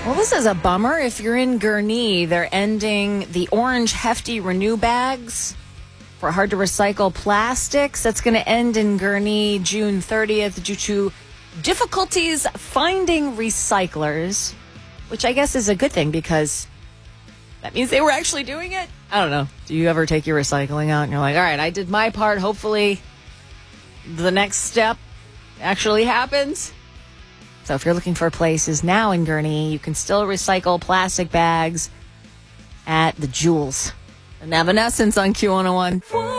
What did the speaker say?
Well, this is a bummer. If you're in Gurnee, they're ending the orange hefty renew bags for hard to recycle plastics. That's going to end in Gurnee June 30th due to difficulties finding recyclers, which I guess is a good thing because that means they were actually doing it. I don't know. Do you ever take your recycling out and you're like, all right, I did my part. Hopefully the next step actually happens. So if you're looking for places now in Gurnee, you can still recycle plastic bags at the Jewels. And Evanescence on Q101.